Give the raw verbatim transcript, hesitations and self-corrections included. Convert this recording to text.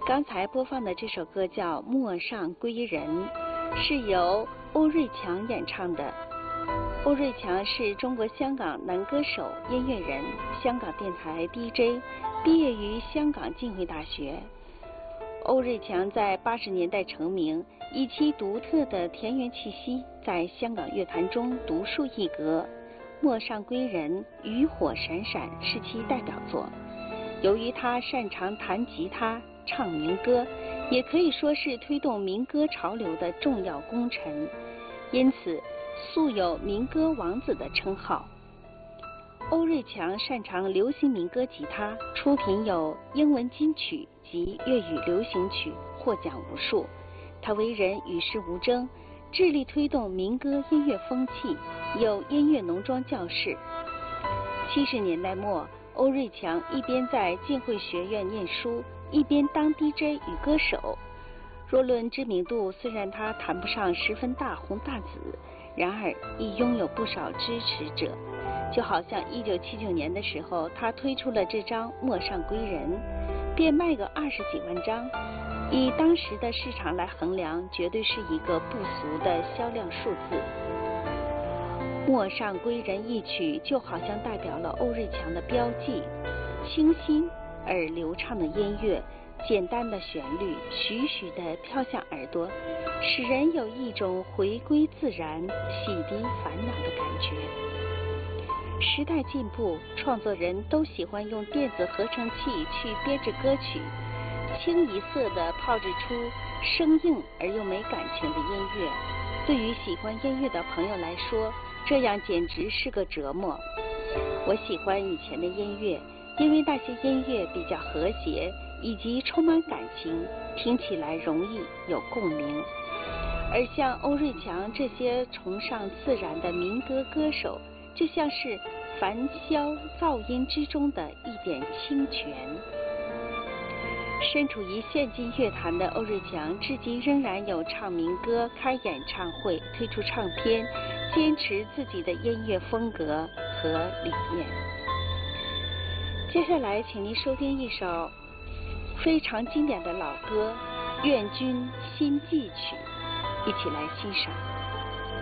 刚才播放的这首歌叫《陌上归人》，是由欧瑞强演唱的。欧瑞强是中国香港男歌手、音乐人，香港电台 D J， 毕业于香港浸会大学。欧瑞强在八十年代成名，以其独特的田园气息，在香港乐坛中独树一格。《陌上归人》《渔火闪闪》是其代表作。由于他擅长弹吉他、唱民歌，也可以说是推动民歌潮流的重要功臣，因此素有民歌王子的称号。欧瑞强擅长流行民歌吉他，出品有英文金曲及粤语流行曲，获奖无数。他为人与世无争，致力推动民歌音乐风气，有音乐农庄教室。七十年代末，欧瑞强一边在浸会学院念书，一边当 D J 与歌手。若论知名度，虽然他谈不上十分大红大紫，然而亦拥有不少支持者。就好像一九七九年的时候，他推出了这张《陌上归人》，便卖个二十几万张，以当时的市场来衡量，绝对是一个不俗的销量数字。《陌上归人》一曲就好像代表了欧瑞强的标记，清新而流畅的音乐，简单的旋律徐徐地飘向耳朵，使人有一种回归自然、洗涤烦恼的感觉。时代进步，创作人都喜欢用电子合成器去编制歌曲，清一色地炮制出生硬而又没感情的音乐。对于喜欢音乐的朋友来说，这样简直是个折磨。我喜欢以前的音乐，因为那些音乐比较和谐，以及充满感情，听起来容易有共鸣。而像欧瑞强这些崇尚自然的民歌歌手，就像是凡嚣噪音之中的一点清泉。身处于现今乐坛的欧瑞强，至今仍然有唱民歌、开演唱会、推出唱片，坚持自己的音乐风格和理念。接下来，请您收听一首非常经典的老歌《愿君心寄曲》，一起来欣赏。